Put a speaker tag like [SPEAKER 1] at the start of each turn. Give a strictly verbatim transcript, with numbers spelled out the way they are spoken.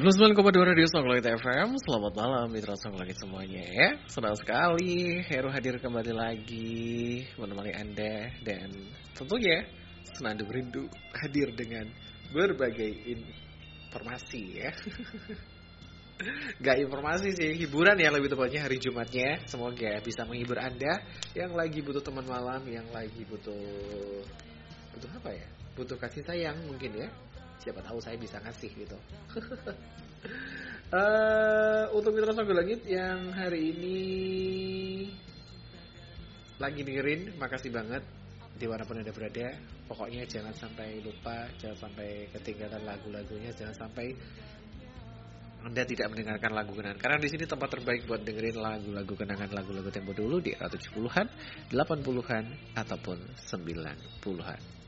[SPEAKER 1] sembilan puluh sembilan koma dua Radio Songlangit F M. Selamat malam mitra Songlangit semuanya ya. Senang sekali Heru hadir kembali lagi menemani Anda. Dan tentunya Senandung Rindu hadir dengan berbagai informasi ya. Gak informasi sih, hiburan ya lebih tepatnya hari Jumatnya. Semoga bisa menghibur Anda yang lagi butuh teman malam, yang lagi butuh Butuh apa ya? Butuh kasih sayang mungkin ya. Siapa tahu saya bisa ngasih gitu. uh, Untuk mitra Songgol Langit yang hari ini lagi dengerin, makasih banget dimanapun Anda berada. Pokoknya jangan sampai lupa, jangan sampai ketinggalan lagu-lagunya, jangan sampai Anda tidak mendengarkan lagu kenangan. Karena di sini tempat terbaik buat dengerin lagu-lagu kenangan, lagu-lagu tempo dulu di era tujuh puluhan, delapan puluhan ataupun sembilan puluhan.